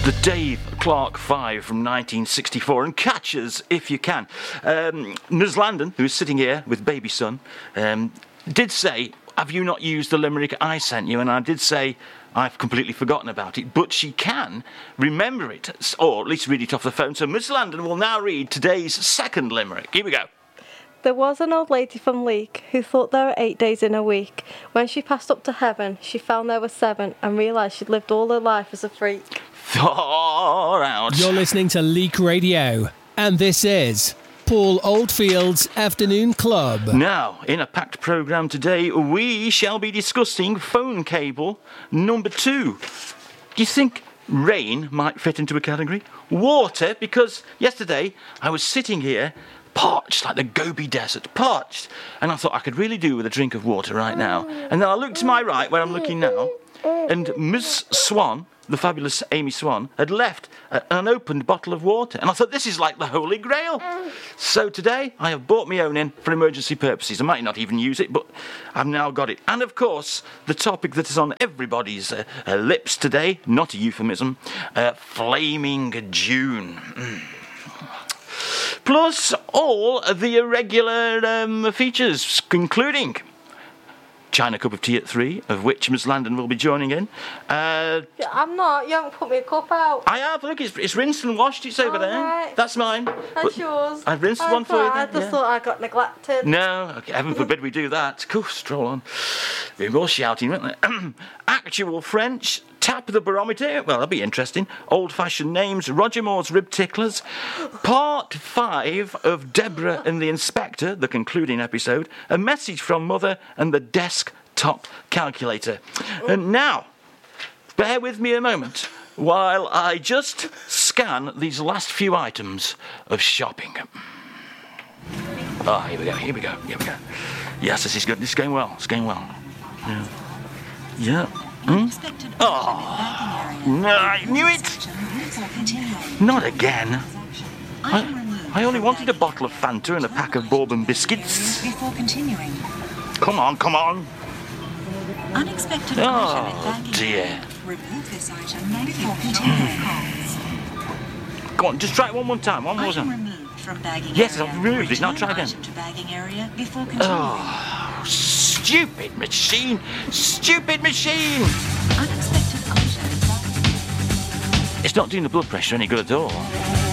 The Dave Clark 5 from 1964, and catch us if you can. Ms. Landon, who's sitting here with baby son, did say, have you not used the limerick I sent you? And I did say, I've completely forgotten about it, but she can remember it, or at least read it off the phone. So Ms. Landon will now read today's second limerick. Here we go. There was an old lady from Leek who thought there were 8 days in a week. When she passed up to heaven, she found there were 7 and realised she'd lived all her life as a freak. Far out. You're listening to Leek Radio, and this is Paul Oldfield's Afternoon Club. Now, in a packed programme today, we shall be discussing phone cable number 2. Do you think rain might fit into a category? Water, because yesterday I was sitting here parched like the Gobi Desert, parched, and I thought I could really do with a drink of water right now. And then I looked to my right, where I'm looking now, and Ms. Swan, the fabulous Amy Swan, had left an unopened bottle of water. And I thought, this is like the Holy Grail. So today, I have bought my own in for emergency purposes. I might not even use it, but I've now got it. And of course, the topic that is on everybody's lips today, not a euphemism, Flaming June. Plus all the irregular features, including China Cup of Tea at 3, of which Ms. Landon will be joining in. I'm not. You haven't put me a cup out. I have. Look, it's rinsed and washed. It's over there. Right. That's mine. That's yours. I've rinsed one for you. I just thought I got neglected. No, okay, heaven forbid we do that. Cool, stroll on. Be more shouting, won't there? Actual French. Tap the barometer. Well, that'll be interesting. Old-fashioned names. Roger Moore's Rib Ticklers. Part 5 of Deborah and the Inspector, the concluding episode. A message from Mother and the desktop calculator. And now, bear with me a moment while I just scan these last few items of shopping. Here we go. Yes, this is good. This is going well. Yeah. Oh, no, I knew it! Not again. I only wanted a bottle of Fanta and a pack of bourbon biscuits. Before continuing. Come on. Unexpected Oh, dear. Remove this item before continuing calls. Go on, just try it one more time. One more Item time. removed from bagging Yes, area. I've removed it. Now try Return again. item to bagging area before continuing. Oh, stupid machine! Unexpected item. It's not doing the blood pressure any good at all.